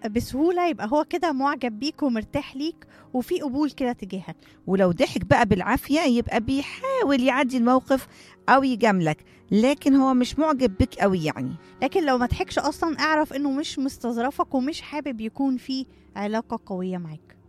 بسهولة يبقى هو كده معجب بيك ومرتاح ليك وفي قبول كده تجاهك. ولو ضحك بقى بالعافية يبقى بيحاول يعدي الموقف أو يجاملك، لكن هو مش معجب بك قوي يعني. لكن لو ما ضحكش أصلا اعرف إنه مش مستظرفك ومش حابب يكون في علاقة قوية معاك.